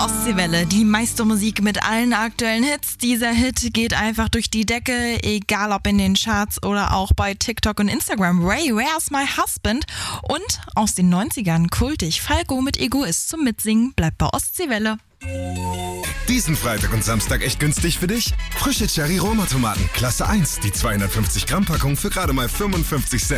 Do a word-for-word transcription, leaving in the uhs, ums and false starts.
Ostseewelle, die meiste Musik mit allen aktuellen Hits. Dieser Hit geht einfach durch die Decke, egal ob in den Charts oder auch bei TikTok und Instagram. Ray, Where's My Husband? Und aus den neunzigern kultig Falco mit Egoist zum Mitsingen. Bleibt bei Ostseewelle. Diesen Freitag und Samstag echt günstig für dich? Frische Cherry Roma Tomaten, Klasse eins, die zweihundertfünfzig Gramm Packung für gerade mal fünfundfünfzig Cent.